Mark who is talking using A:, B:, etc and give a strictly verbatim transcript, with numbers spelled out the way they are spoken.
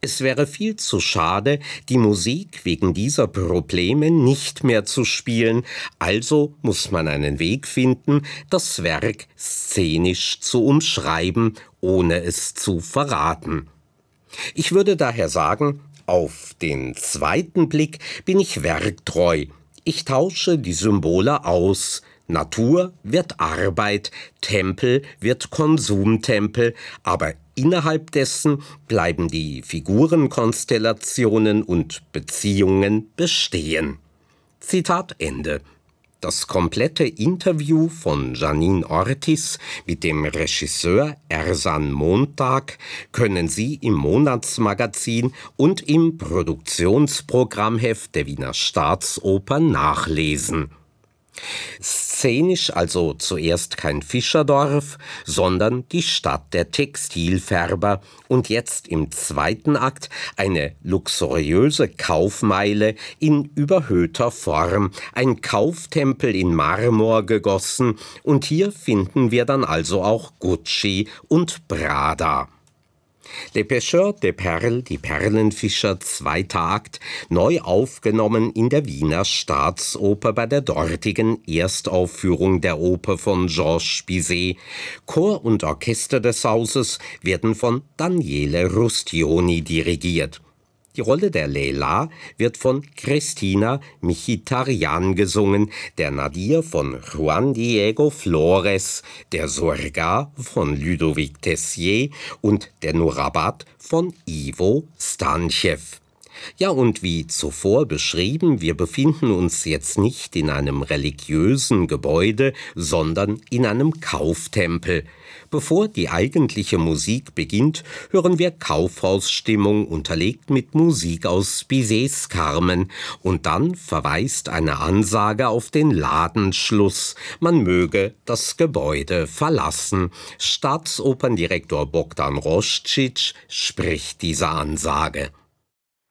A: Es wäre viel zu schade, die Musik wegen dieser Probleme nicht mehr zu spielen, also muss man einen Weg finden, das Werk szenisch zu umschreiben, ohne es zu verraten. Ich würde daher sagen, auf den zweiten Blick bin ich werktreu. Ich tausche die Symbole aus. Natur wird Arbeit, Tempel wird Konsumtempel, aber innerhalb dessen bleiben die Figurenkonstellationen und Beziehungen bestehen. Zitat Ende. Das komplette Interview von Janine Ortiz mit dem Regisseur Ersan Montag können Sie im Monatsmagazin und im Produktionsprogrammheft der Wiener Staatsoper nachlesen. Szenisch also zuerst kein Fischerdorf, sondern die Stadt der Textilfärber und jetzt im zweiten Akt eine luxuriöse Kaufmeile in überhöhter Form, ein Kauftempel in Marmor gegossen, und hier finden wir dann also auch Gucci und Prada. Les Pêcheurs de Perles, die Perlenfischer, zweiter Akt, neu aufgenommen in der Wiener Staatsoper bei der dortigen Erstaufführung der Oper von Georges Bizet. Chor und Orchester des Hauses werden von Daniele Rustioni dirigiert. Die Rolle der Leila wird von Cristina Mkhitaryan gesungen, der Nadir von Juan Diego Flores, der Sorga von Ludovic Tessier und der Nurabat von Ivo Stanchew. Ja, und wie zuvor beschrieben, wir befinden uns jetzt nicht in einem religiösen Gebäude, sondern in einem Kauftempel. Bevor die eigentliche Musik beginnt, hören wir Kaufhausstimmung unterlegt mit Musik aus Bizets Carmen, und dann verweist eine Ansage auf den Ladenschluss. Man möge das Gebäude verlassen. Staatsoperndirektor Bogdan Roscic spricht diese Ansage.